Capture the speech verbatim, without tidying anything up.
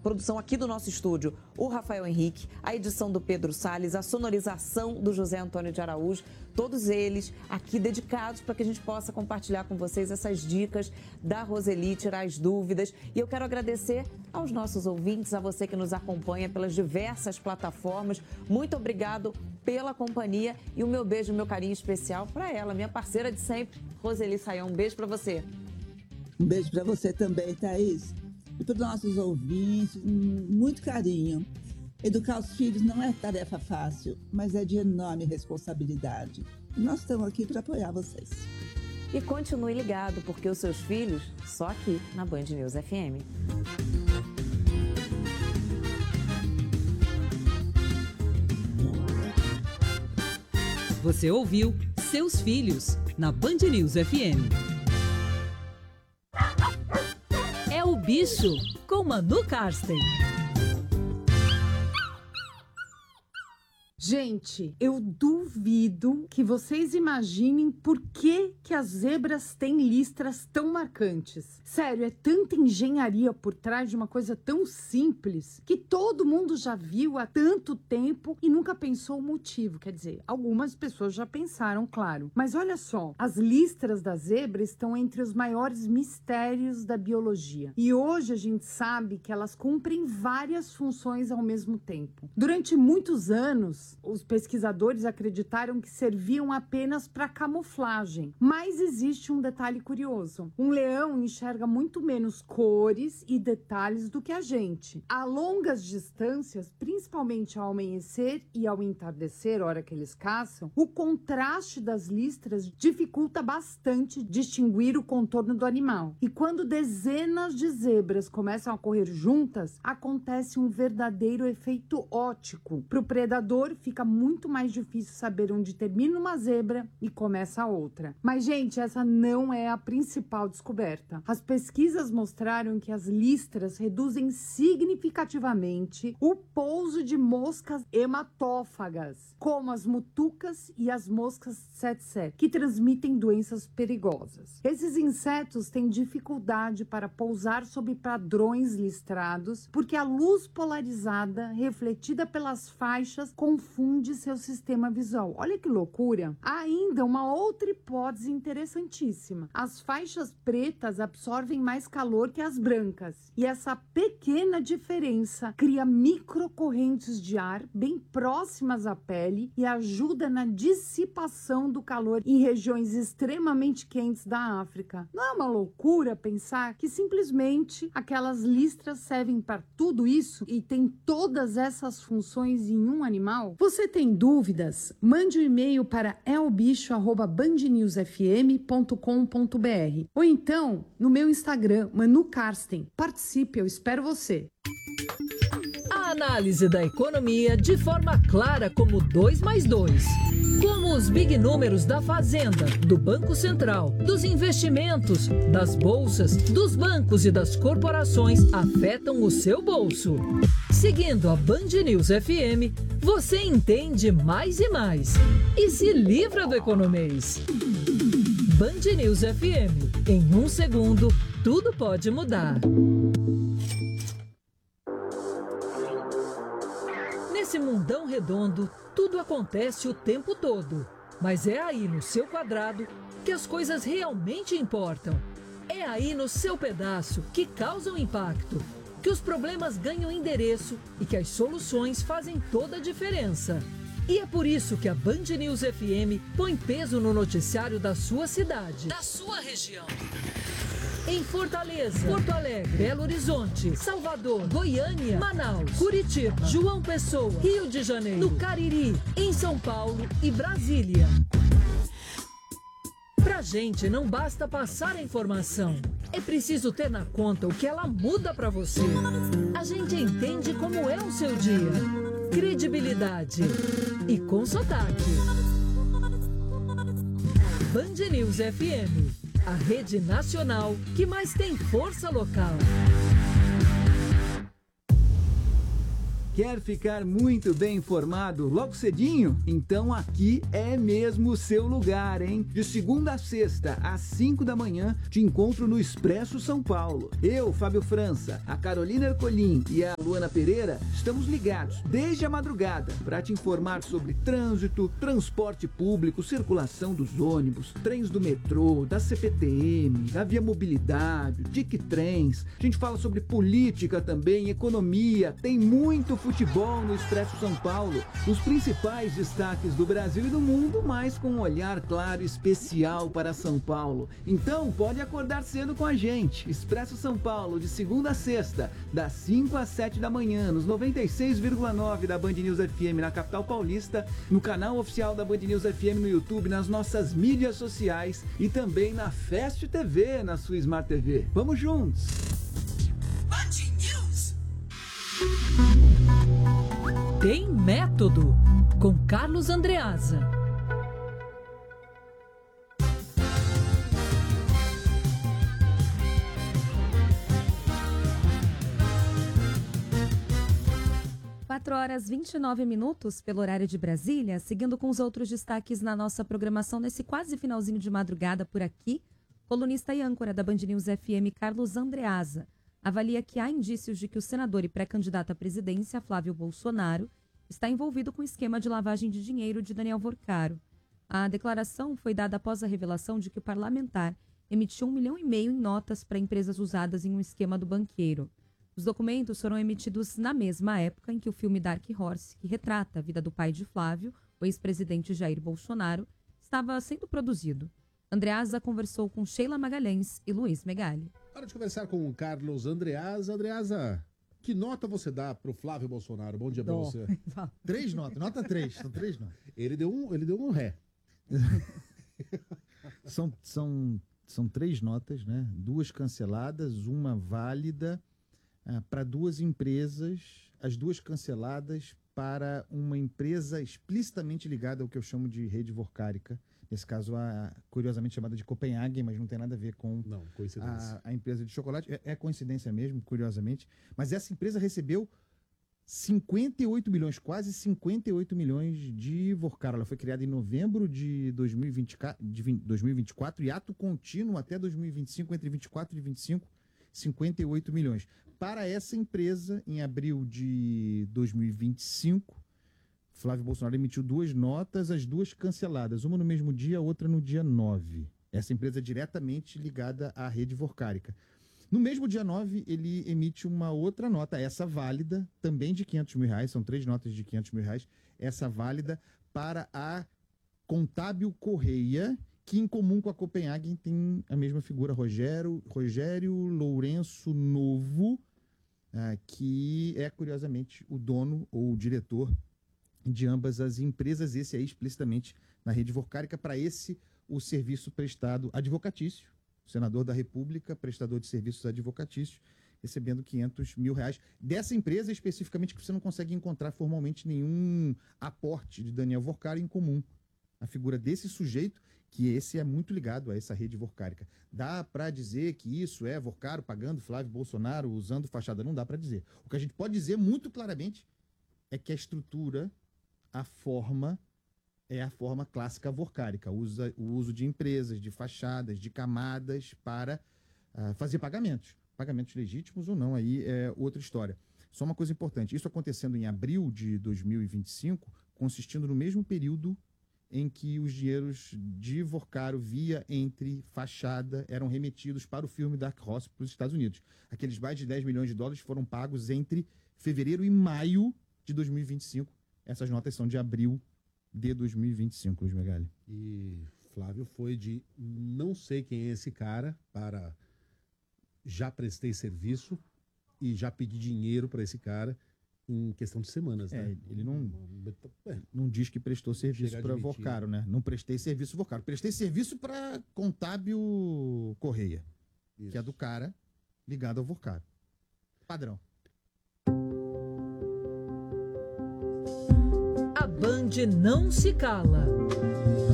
produção aqui do nosso estúdio, o Rafael Henrique, a edição do Pedro Salles, a sonorização do José Antônio de Araújo, todos eles aqui dedicados para que a gente possa compartilhar com vocês essas dicas da Roseli, tirar as dúvidas. E eu quero agradecer aos nossos ouvintes, a você que nos acompanha pelas diversas plataformas. Muito obrigado pela companhia e o meu beijo, meu carinho especial para ela, minha parceira de sempre, Roseli Saião. Um beijo para você. Um beijo para você também, Thaís. E para os nossos ouvintes, muito carinho. Educar os filhos não é tarefa fácil, mas é de enorme responsabilidade. E nós estamos aqui para apoiar vocês. E continue ligado, porque os seus filhos, só aqui na Band News F M. Você ouviu Seus Filhos, na Band News F M. É o Bicho, com Manu Karsten. Gente, eu duvido que vocês imaginem por que, que as zebras têm listras tão marcantes. Sério, é tanta engenharia por trás de uma coisa tão simples que todo mundo já viu há tanto tempo e nunca pensou o motivo. Quer dizer, algumas pessoas já pensaram, claro. Mas olha só, as listras da zebra estão entre os maiores mistérios da biologia. E hoje a gente sabe que elas cumprem várias funções ao mesmo tempo. Durante muitos anos, os pesquisadores acreditaram que serviam apenas para camuflagem. Mas existe um detalhe curioso. Um leão enxerga muito menos cores e detalhes do que a gente. A longas distâncias, principalmente ao amanhecer e ao entardecer, hora que eles caçam, o contraste das listras dificulta bastante distinguir o contorno do animal. E quando dezenas de zebras começam a correr juntas, acontece um verdadeiro efeito óptico. Para o predador, fica muito mais difícil saber onde termina uma zebra e começa a outra. Mas, gente, essa não é a principal descoberta. As pesquisas mostraram que as listras reduzem significativamente o pouso de moscas hematófagas, como as mutucas e as moscas tsetse, que transmitem doenças perigosas. Esses insetos têm dificuldade para pousar sob padrões listrados, porque a luz polarizada, refletida pelas faixas, confunde seu sistema visual. Olha que loucura! Há ainda uma outra hipótese interessantíssima. As faixas pretas absorvem mais calor que as brancas. E essa pequena diferença cria microcorrentes de ar bem próximas à pele e ajuda na dissipação do calor em regiões extremamente quentes da África. Não é uma loucura pensar que simplesmente aquelas listras servem para tudo isso e tem todas essas funções em um animal? Você tem dúvidas? Mande um e-mail para é o bicho arroba band news f m ponto com ponto b r ou então no meu Instagram, Manu Karsten. Participe, eu espero você. A análise da economia de forma clara como dois mais dois. Como os big números da Fazenda, do Banco Central, dos investimentos, das bolsas, dos bancos e das corporações afetam o seu bolso. Seguindo a Band News F M, você entende mais e mais e se livra do economês. Band News F M. Em um segundo, tudo pode mudar. Nesse mundão redondo, tudo acontece o tempo todo. Mas é aí no seu quadrado que as coisas realmente importam. É aí no seu pedaço que causam impacto, que os problemas ganham endereço e que as soluções fazem toda a diferença. E é por isso que a Band News F M põe peso no noticiário da sua cidade, da sua região. Em Fortaleza, Porto Alegre, Belo Horizonte, Salvador, Goiânia, Manaus, Curitiba, João Pessoa, Rio de Janeiro, no Cariri, em São Paulo e Brasília. Pra gente não basta passar a informação, é preciso ter na conta o que ela muda pra você. A gente entende como é o seu dia, credibilidade e com sotaque. Band News F M, a rede nacional que mais tem força local. Quer ficar muito bem informado logo cedinho? Então aqui é mesmo o seu lugar, hein? De segunda a sexta, às cinco da manhã, te encontro no Expresso São Paulo. Eu, Fábio França, a Carolina Ercolim e a Luana Pereira estamos ligados desde a madrugada para te informar sobre trânsito, transporte público, circulação dos ônibus, trens do metrô, da C P T M, da Via Mobilidade, Tic Trens. A gente fala sobre política também, economia, tem muito futebol no Expresso São Paulo. Os principais destaques do Brasil e do mundo, mas com um olhar claro e especial para São Paulo. Então, pode acordar cedo com a gente. Expresso São Paulo, de segunda a sexta, das cinco às sete da manhã, nos noventa e seis vírgula nove da Band News F M na capital paulista, no canal oficial da Band News F M no YouTube, nas nossas mídias sociais e também na Fast T V, na sua Smart T V. Vamos juntos! Band News. Tem Método, com Carlos Andreasa. quatro horas e vinte e nove minutos pelo horário de Brasília, seguindo com os outros destaques na nossa programação nesse quase finalzinho de madrugada por aqui, colunista e âncora da Band News F M, Carlos Andreasa, avalia que há indícios de que o senador e pré-candidato à presidência, Flávio Bolsonaro, está envolvido com o esquema de lavagem de dinheiro de Daniel Vorcaro. A declaração foi dada após a revelação de que o parlamentar emitiu um milhão e meio em notas para empresas usadas em um esquema do banqueiro. Os documentos foram emitidos na mesma época em que o filme Dark Horse, que retrata a vida do pai de Flávio, o ex-presidente Jair Bolsonaro, estava sendo produzido. Andreasa conversou com Sheila Magalhães e Luiz Megali. Hora de conversar com o Carlos Andreasa. Andreasa, que nota você dá pro Flávio Bolsonaro? Bom dia pra você. Três notas, nota três, são três notas. Ele deu um, ele deu um ré. são, são, são três notas, né? Duas canceladas, uma válida, ah, para duas empresas, as duas canceladas para uma empresa explicitamente ligada ao que eu chamo de rede vorcárica. Nesse caso, a, curiosamente chamada de Copenhagen, mas não tem nada a ver com não, coincidência. A, a empresa de chocolate. É, é coincidência mesmo, curiosamente. Mas essa empresa recebeu cinquenta e oito milhões, quase cinquenta e oito milhões de Vorcaro. Ela foi criada em novembro de dois mil e vinte e quatro e ato contínuo até dois mil e vinte e cinco, entre vinte e quatro e vinte e cinco, cinquenta e oito milhões. Para essa empresa, em abril de dois mil e vinte e cinco, Flávio Bolsonaro emitiu duas notas, as duas canceladas, uma no mesmo dia, outra no dia nove. Essa empresa é diretamente ligada à rede vorcárica. No mesmo dia nove, ele emite uma outra nota, essa válida, também de quinhentos mil reais, são três notas de quinhentos mil reais, essa válida para a Contábil Correia, que em comum com a Copenhagen tem a mesma figura, Rogério, Rogério Lourenço Novo, ah, que é, curiosamente, o dono ou o diretor de ambas as empresas, esse aí explicitamente na rede vorcárica. Para esse, o serviço prestado advocatício, senador da República, prestador de serviços advocatícios, recebendo quinhentos mil reais. Dessa empresa, especificamente, que você não consegue encontrar formalmente nenhum aporte de Daniel Vorcaro em comum. A figura desse sujeito, que esse é muito ligado a essa rede vorcárica. Dá para dizer que isso é Vorcaro pagando Flávio Bolsonaro, usando fachada? Não dá para dizer. O que a gente pode dizer muito claramente é que a estrutura, a forma, é a forma clássica vorcárica, usa o uso de empresas, de fachadas, de camadas para uh, fazer pagamentos. Pagamentos legítimos ou não, aí é outra história. Só uma coisa importante, isso acontecendo em abril de dois mil e vinte e cinco, consistindo no mesmo período em que os dinheiros de Vorcaro via entre fachada eram remetidos para o filme Dark Horse para os Estados Unidos. Aqueles mais de dez milhões de dólares foram pagos entre fevereiro e maio de dois mil e vinte e cinco. Essas notas são de abril de dois mil e vinte e cinco, Luiz Megali. E Flávio foi de não sei quem é esse cara para já prestei serviço e já pedi dinheiro para esse cara em questão de semanas, é, né? Ele não, é. não diz que prestou serviço para Vorcaro, né? Não prestei serviço Vorcaro. Prestei serviço para Contábil Correia, isso, que é do cara ligado ao Vorcaro. Padrão. A Band não se cala.